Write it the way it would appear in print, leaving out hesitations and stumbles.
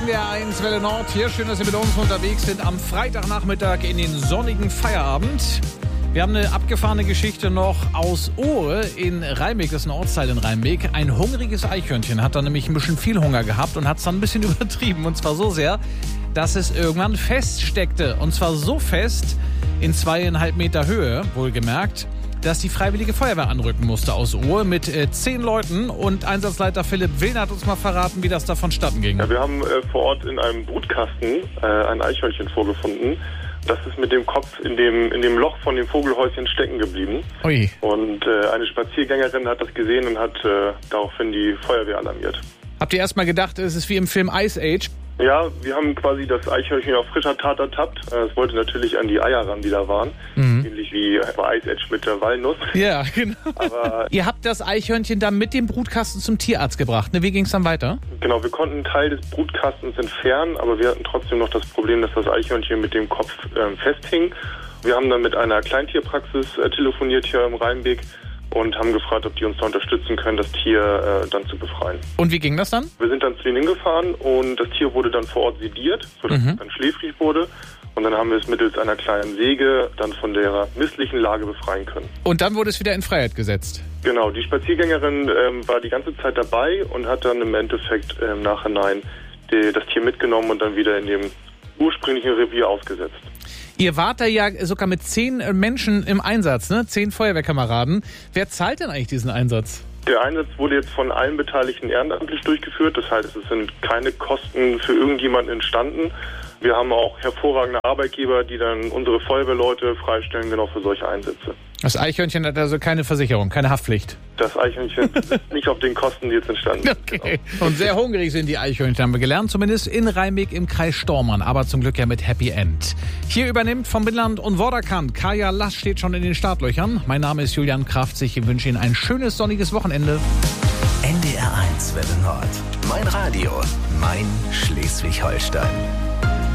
NDR1 Welle Nord hier. Schön, dass Sie mit uns unterwegs sind am Freitagnachmittag in den sonnigen Feierabend. Wir haben eine abgefahrene Geschichte noch aus Ohe in Rheinbeck, das ist ein Ortsteil in Rheinbeck. Ein hungriges Eichhörnchen hat da nämlich ein bisschen viel Hunger gehabt und hat es dann ein bisschen übertrieben. Und zwar so sehr, dass es irgendwann feststeckte. Und zwar so fest, in 2,5 Meter Höhe, wohlgemerkt, dass die Freiwillige Feuerwehr anrücken musste aus Ohe mit 10 Leuten. Und Einsatzleiter Philipp Willner hat uns mal verraten, wie das da vonstatten ging. Ja, wir haben vor Ort in einem Brutkasten ein Eichhörnchen vorgefunden. Das ist mit dem Kopf in dem Loch von dem Vogelhäuschen stecken geblieben. Ui. Und eine Spaziergängerin hat das gesehen und hat daraufhin die Feuerwehr alarmiert. Habt ihr erst mal gedacht, es ist wie im Film Ice Age? Ja, wir haben quasi das Eichhörnchen auf frischer Tat ertappt. Es wollte natürlich an die Eier ran, die da waren. Ähnlich wie bei Ice Age mit der Walnuss. Ja, genau. Aber Ihr habt das Eichhörnchen dann mit dem Brutkasten zum Tierarzt gebracht, ne? Wie ging es dann weiter? genau, wir konnten einen Teil des Brutkastens entfernen, aber wir hatten trotzdem noch das Problem, dass das Eichhörnchen mit dem Kopf festhing. Wir haben dann mit einer Kleintierpraxis telefoniert hier im Rheinbeck und haben gefragt, ob die uns da unterstützen können, das Tier dann zu befreien. Und wie ging das dann? Wir sind dann zu denen hingefahren und das Tier wurde dann vor Ort sediert, sodass es dann schläfrig wurde. Und dann haben wir es mittels einer kleinen Säge dann von der misslichen Lage befreien können. Und dann wurde es wieder in Freiheit gesetzt. Genau, die Spaziergängerin war die ganze Zeit dabei und hat dann im Endeffekt im Nachhinein das Tier mitgenommen und dann wieder in dem ursprünglichen Revier ausgesetzt. Ihr wart da ja sogar mit 10 Menschen im Einsatz, ne? 10 Feuerwehrkameraden. Wer zahlt denn eigentlich diesen Einsatz? Der Einsatz wurde jetzt von allen Beteiligten ehrenamtlich durchgeführt. Das heißt, es sind keine Kosten für irgendjemanden entstanden. Wir haben auch hervorragende Arbeitgeber, die dann unsere Feuerwehrleute freistellen, genau für solche Einsätze. Das Eichhörnchen hat also keine Versicherung, keine Haftpflicht. Das Eichhörnchen ist nicht auf den Kosten, die jetzt entstanden sind. Okay. Und sehr hungrig sind die Eichhörnchen, haben wir gelernt, zumindest in Rheinbeck im Kreis Stormann, aber zum Glück ja mit Happy End. Hier übernimmt vom Binnenland und Vorderkant Kaya Lass steht schon in den Startlöchern. Mein Name ist Julian Kraft, ich wünsche Ihnen ein schönes sonniges Wochenende. NDR1 Welle Nord. Mein Radio, mein Schleswig-Holstein.